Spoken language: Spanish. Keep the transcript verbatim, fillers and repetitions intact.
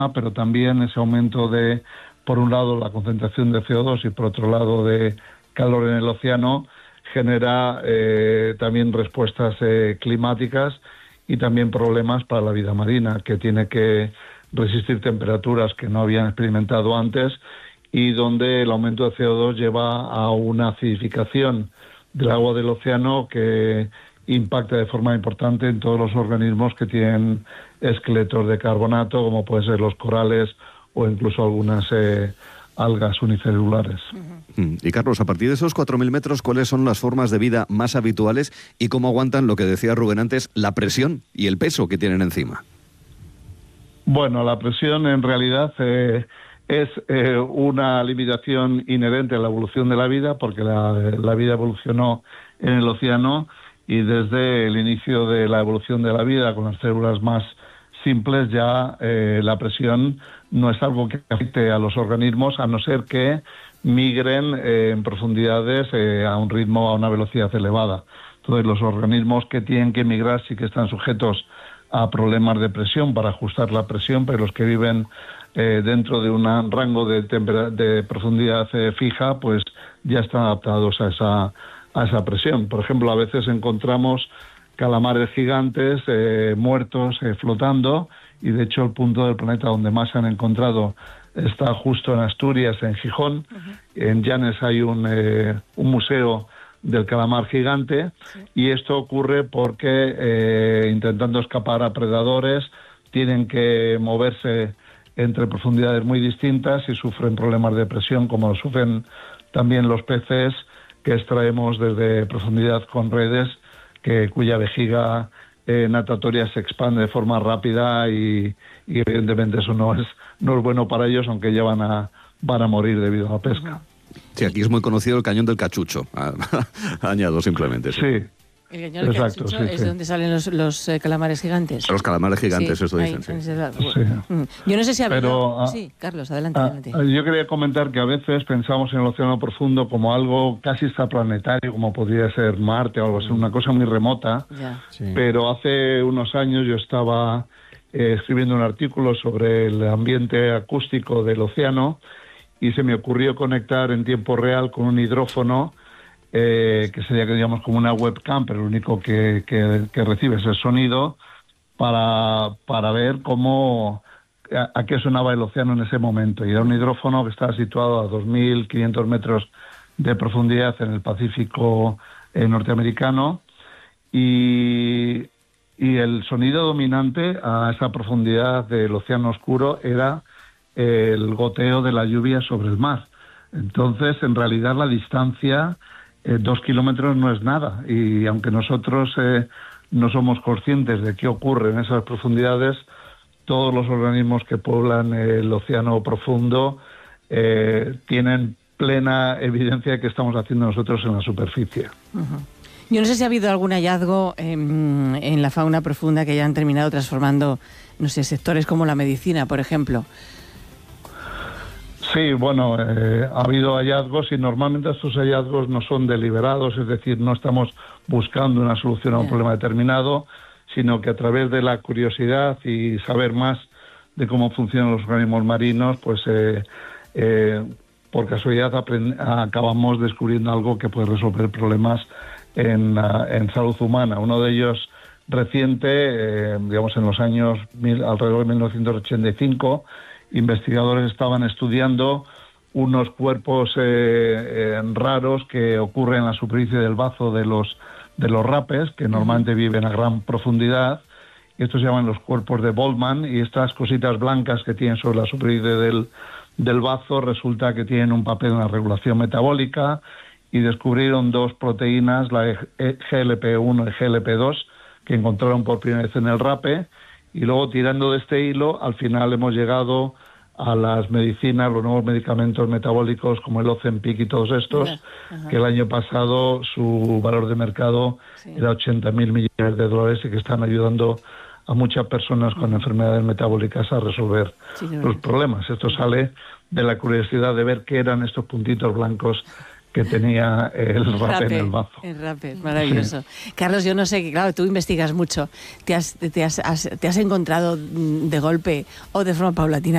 pero también ese aumento de, por un lado, la concentración de C O dos y por otro lado de calor en el océano, genera eh, también respuestas eh, climáticas y también problemas para la vida marina, que tiene que resistir temperaturas que no habían experimentado antes y donde el aumento de C O dos lleva a una acidificación del agua del océano que impacta de forma importante en todos los organismos que tienen esqueletos de carbonato, como pueden ser los corales o incluso algunas eh, algas unicelulares. Uh-huh. Y Carlos, a partir de esos cuatro mil metros, ¿cuáles son las formas de vida más habituales y cómo aguantan, lo que decía Rubén antes, la presión y el peso que tienen encima? Bueno, la presión en realidad eh, es eh, una limitación inherente a la evolución de la vida, porque la, la vida evolucionó en el océano y desde el inicio de la evolución de la vida con las células más simples ya eh, la presión no es algo que afecte a los organismos, a no ser que migren eh, en profundidades eh, a un ritmo, a una velocidad elevada. Entonces los organismos que tienen que migrar sí que están sujetos a problemas de presión para ajustar la presión, pero los que viven eh, dentro de un rango de, de profundidad eh, fija, pues ya están adaptados a esa, a esa presión. Por ejemplo, a veces encontramos calamares gigantes eh, muertos eh, flotando, y de hecho el punto del planeta donde más se han encontrado está justo en Asturias, en Gijón. Uh-huh. En Llanes hay un, eh, un museo del calamar gigante, sí. Y esto ocurre porque eh, intentando escapar a predadores tienen que moverse entre profundidades muy distintas y sufren problemas de presión, como sufren también los peces que extraemos desde profundidad con redes, que cuya vejiga eh, natatoria se expande de forma rápida y, y evidentemente eso no es no es bueno para ellos, aunque ya van a van a morir debido a la pesca. Sí, aquí es muy conocido el cañón del Cachucho, añado simplemente. Sí. sí. El cañón del Cachucho sí, es sí. donde salen los, los eh, calamares gigantes. Los calamares gigantes, sí, eso ahí, dicen. Sí. Sí. Yo no sé si ha habido... Pero, sí, Carlos, adelante, a, adelante. Yo quería comentar que a veces pensamos en el océano profundo como algo casi extraplanetario, como podría ser Marte o algo así, una cosa muy remota. Sí. Pero hace unos años yo estaba eh, escribiendo un artículo sobre el ambiente acústico del océano y se me ocurrió conectar en tiempo real con un hidrófono, eh, que sería, digamos, como una webcam, pero lo único que, que, que recibe es el sonido, para, para ver cómo, a, a qué sonaba el océano en ese momento. Y era un hidrófono que estaba situado a dos mil quinientos metros de profundidad en el Pacífico eh, norteamericano, y, y el sonido dominante a esa profundidad del océano oscuro era el goteo de la lluvia sobre el mar. Entonces, en realidad, la distancia, eh, dos kilómetros no es nada. Y aunque nosotros eh, no somos conscientes de qué ocurre en esas profundidades, todos los organismos que poblan el océano profundo eh, tienen plena evidencia de que estamos haciendo nosotros en la superficie. Uh-huh. Yo no sé si ha habido algún hallazgo eh, en la fauna profunda que hayan terminado transformando, no sé, sectores como la medicina, por ejemplo. Sí, bueno, eh, ha habido hallazgos y normalmente estos hallazgos no son deliberados, es decir, no estamos buscando una solución a un yeah. problema determinado, sino que a través de la curiosidad y saber más de cómo funcionan los organismos marinos, pues eh, eh, por casualidad aprend- acabamos descubriendo algo que puede resolver problemas en, uh, en salud humana. Uno de ellos reciente, eh, digamos en los años mil, alrededor de mil novecientos ochenta y cinco, investigadores estaban estudiando unos cuerpos eh, eh, raros que ocurren en la superficie del bazo de los de los rapes, que normalmente viven a gran profundidad, y estos se llaman los cuerpos de Boltzmann, y estas cositas blancas que tienen sobre la superficie del, del bazo resulta que tienen un papel en la regulación metabólica, y descubrieron dos proteínas, la G L P uno y G L P dos, que encontraron por primera vez en el rape. Y luego, tirando de este hilo, al final hemos llegado a las medicinas, los nuevos medicamentos metabólicos como el Ozempic y todos estos, uh-huh. que el año pasado su valor de mercado sí. era ochenta mil millones de dólares y que están ayudando a muchas personas con uh-huh. enfermedades metabólicas a resolver sí, los problemas. Esto sale de la curiosidad de ver qué eran estos puntitos blancos que tenía el rape en el bazo. El rape, maravilloso. Sí. Carlos, yo no sé, que claro, tú investigas mucho. ¿Te has, te has, has, te has encontrado de golpe o de forma paulatina